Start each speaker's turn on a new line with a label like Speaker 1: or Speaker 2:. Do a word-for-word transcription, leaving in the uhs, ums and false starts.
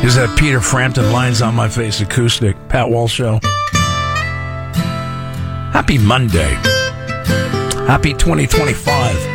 Speaker 1: Is that Peter Frampton Lines on My Face acoustic? Pat Walsh Show. Happy Monday. Happy twenty twenty-five.